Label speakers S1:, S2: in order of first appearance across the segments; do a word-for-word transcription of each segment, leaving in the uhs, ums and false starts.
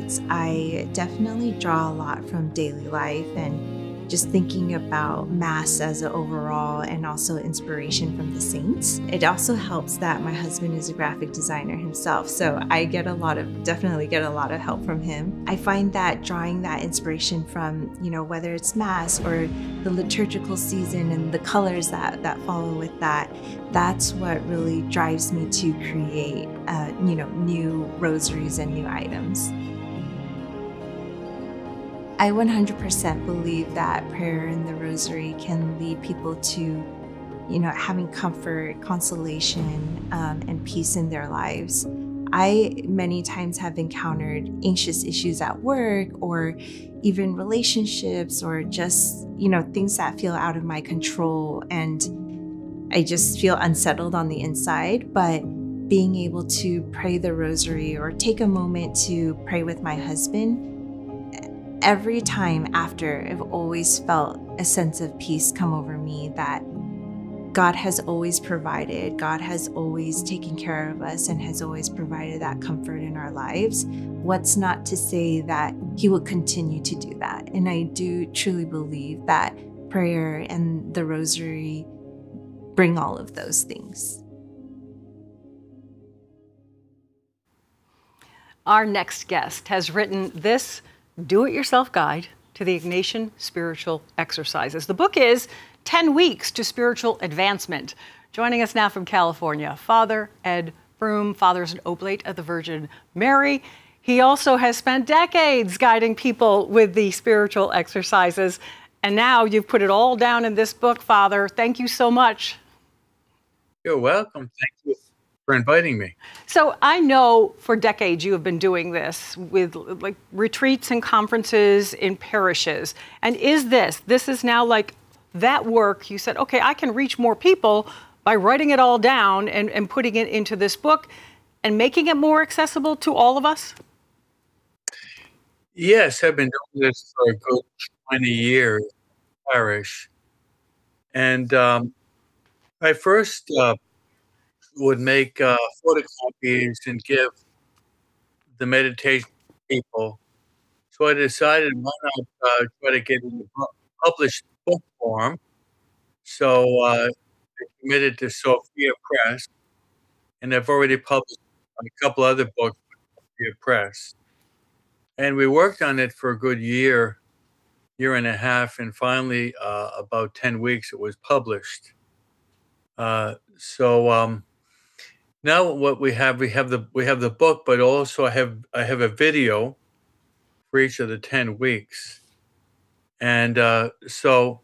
S1: words, I definitely draw a lot from daily life and just thinking about Mass as an overall and also inspiration from the saints. It also helps that my husband is a graphic designer himself, so I get a lot of, definitely get a lot of help from him. I find that drawing that inspiration from, you know, whether it's Mass or the liturgical season and the colors that, that follow with that, that's what really drives me to create, uh, you know, new rosaries and new items. I one hundred percent believe that prayer and the rosary can lead people to, you know, having comfort, consolation, um, and peace in their lives. I many times have encountered anxious issues at work or even relationships or just, you know, things that feel out of my control, and I just feel unsettled on the inside. But being able to pray the rosary or take a moment to pray with my husband, every time after, I've always felt a sense of peace come over me that God has always provided, God has always taken care of us and has always provided that comfort in our lives. What's not to say that He will continue to do that? And I do truly believe that prayer and the rosary bring all of those things.
S2: Our next guest has written this do-it-yourself guide to the Ignatian spiritual exercises. The book is ten weeks to Spiritual Advancement. Joining us now from California, Father Ed Broom. Father's an oblate of the Virgin Mary. He also has spent decades guiding people with the spiritual exercises. And now you've put it all down in this book, Father. Thank you so much.
S3: You're welcome. Thank you for inviting me.
S2: So I know for decades you have been doing this with like retreats and conferences in parishes. And is this, this is now like that work, you said, okay, I can reach more people by writing it all down and, and putting it into this book and making it more accessible to all of us?
S3: Yes, I've been doing this for a good twenty years, parish. And um, I first uh, would make uh, photocopies and give the meditation to people. So I decided, why not uh, try to get it in a published book form. So uh, I committed to Sophia Press, and I've already published a couple other books with Sophia Press. And we worked on it for a good year, year and a half, and finally, uh, about ten weeks, it was published. Uh, so um, now what we have, we have the we have the book, but also I have I have a video for each of the ten weeks, and uh, so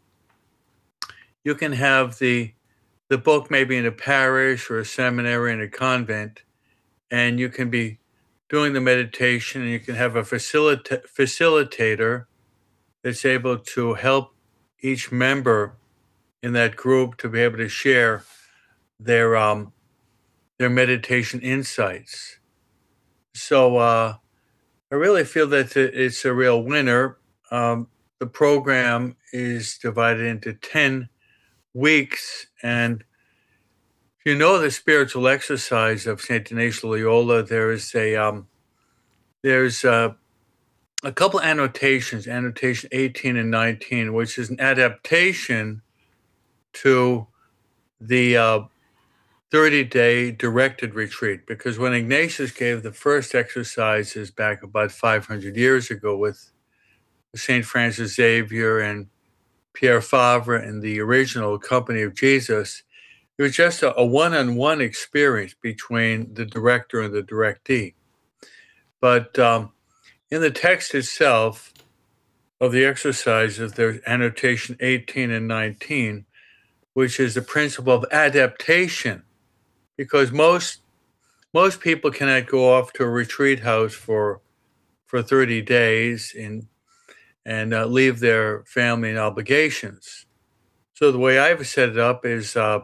S3: you can have the the book maybe in a parish or a seminary in a convent, and you can be doing the meditation, and you can have a facilita- facilitator that's able to help each member in that group to be able to share their um, their meditation insights. So uh, I really feel that it's a real winner. Um, the program is divided into ten weeks, and if you know the spiritual exercise of Saint Ignatius Loyola, there is a um, there's a, a couple annotations, annotation eighteen and nineteen, which is an adaptation to the uh, thirty-day directed retreat. Because when Ignatius gave the first exercises back about five hundred years ago with Saint Francis Xavier and Pierre Favre and the original Company of Jesus, it was just a, a one-on-one experience between the director and the directee. But um, in the text itself of the exercises, there's annotation eighteen and nineteen, which is the principle of adaptation, because most most people cannot go off to a retreat house for for thirty days and and uh, leave their family and obligations. So the way I've set it up is uh,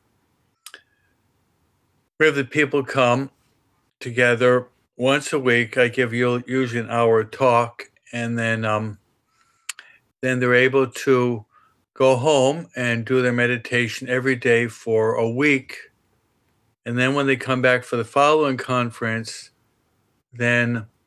S3: we have the people come together once a week. I give you usually an hour talk, and then um, then they're able to go home and do their meditation every day for a week. And then when they come back for the following conference, then